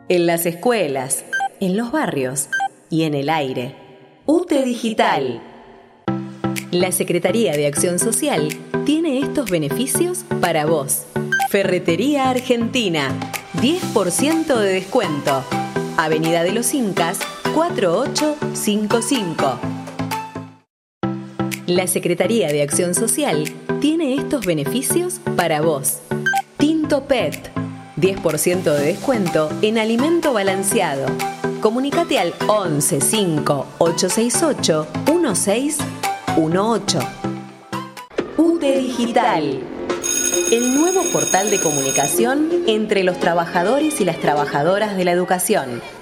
en las escuelas, en los barrios y en el aire. UTE Digital. La Secretaría de Acción Social tiene estos beneficios para vos. Ferretería Argentina, 10% de descuento. Avenida de los Incas, 4855. La Secretaría de Acción Social tiene estos beneficios para vos. Tinto PET, 10% de descuento en alimento balanceado. Comunicate al 11 5 868 1618. UTE Digital, el nuevo portal de comunicación entre los trabajadores y las trabajadoras de la educación.